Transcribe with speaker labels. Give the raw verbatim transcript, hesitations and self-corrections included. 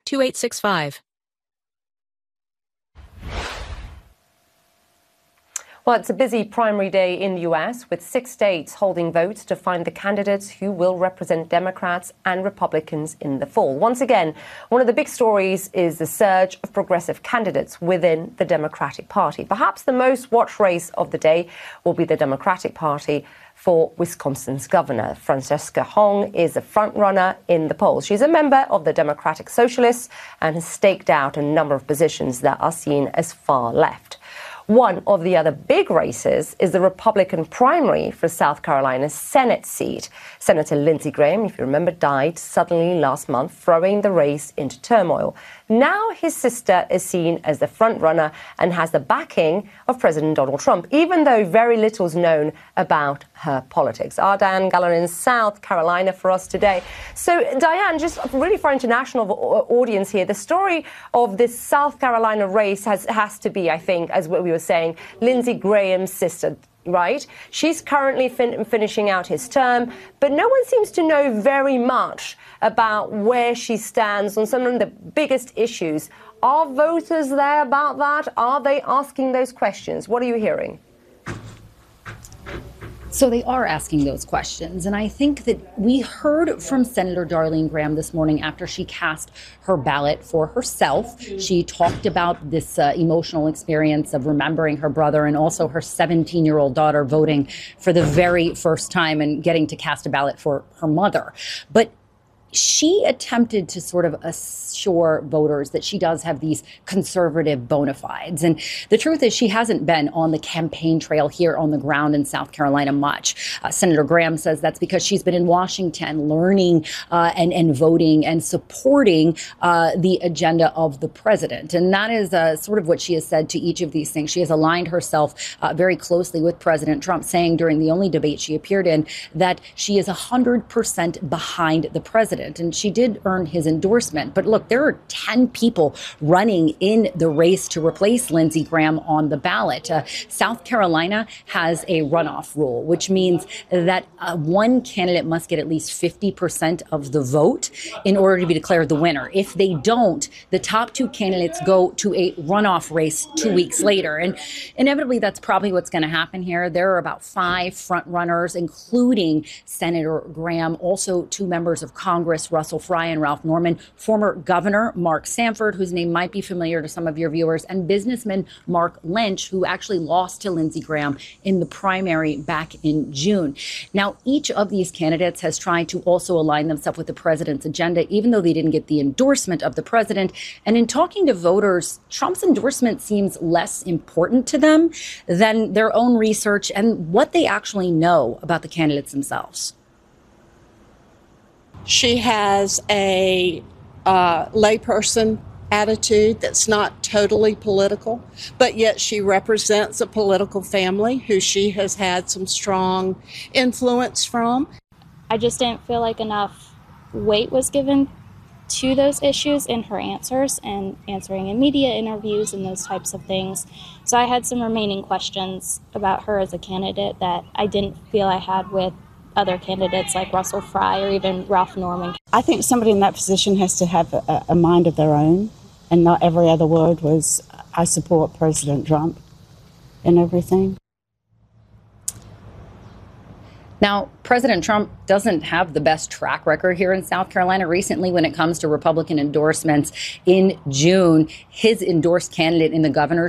Speaker 1: two eight six five.
Speaker 2: Well, it's a busy primary day in the U S with six states holding votes to find the candidates who will represent Democrats and Republicans in the fall. Once again, one of the big stories is the surge of progressive candidates within the Democratic Party. Perhaps the most watched race of the day will be the Democratic Party for Wisconsin's governor. Francesca Hong is a frontrunner in the polls. She's a member of the Democratic Socialists and has staked out a number of positions that are seen as far left. One of the other big races is the Republican primary for South Carolina's Senate seat. Senator Lindsey Graham, if you remember, died suddenly last month, throwing the race into turmoil. Now his sister is seen as the frontrunner and has the backing of President Donald Trump, even though very little is known about her politics. Our Diane Gallon in South Carolina for us today. So, Diane, just really for international audience here, the story of this South Carolina race has, has to be, I think, as what we were saying, Lindsey Graham's sister, right? She's currently fin- finishing out his term, but no one seems to know very much about where she stands on some of the biggest issues. Are voters there about that? Are they asking those questions? What are you hearing?
Speaker 3: So they are asking those questions. And I think that we heard from Senator Darlene Graham this morning after she cast her ballot for herself. She talked about this uh, emotional experience of remembering her brother and also her seventeen-year-old daughter voting for the very first time and getting to cast a ballot for her mother. But she attempted to sort of assure voters that she does have these conservative bona fides. And the truth is she hasn't been on the campaign trail here on the ground in South Carolina much. Uh, Senator Graham says that's because she's been in Washington learning uh, and, and voting and supporting uh, the agenda of the president. And that is uh, sort of what she has said to each of these things. She has aligned herself uh, very closely with President Trump, saying during the only debate she appeared in that she is one hundred percent behind the president. And she did earn his endorsement. But look, there are ten people running in the race to replace Lindsey Graham on the ballot. Uh, South Carolina has a runoff rule, which means that uh, one candidate must get at least fifty percent of the vote in order to be declared the winner. If they don't, the top two candidates go to a runoff race two weeks later. And inevitably, that's probably what's going to happen here. There are about five front runners, including Senator Graham, also two members of Congress, Russell Fry and Ralph Norman, former Governor Mark Sanford, whose name might be familiar to some of your viewers, and businessman Mark Lynch, who actually lost to Lindsey Graham in the primary back in June. Now, each of these candidates has tried to also align themselves with the president's agenda, even though they didn't get the endorsement of the president. And in talking to voters, Trump's endorsement seems less important to them than their own research and what they actually know about the candidates themselves.
Speaker 4: She has a uh, layperson attitude that's not totally political, but yet she represents a political family who she has had some strong influence from.
Speaker 5: I just didn't feel like enough weight was given to those issues in her answers and answering in media interviews and those types of things. So I had some remaining questions about her as a candidate that I didn't feel I had with other candidates like Russell Fry or even Ralph Norman.
Speaker 6: I think somebody in that position has to have a, a mind of their own, and not every other word was, I support President Trump and everything.
Speaker 3: Now, President Trump doesn't have the best track record here in South Carolina recently when it comes to Republican endorsements. In June, his endorsed candidate in the governor's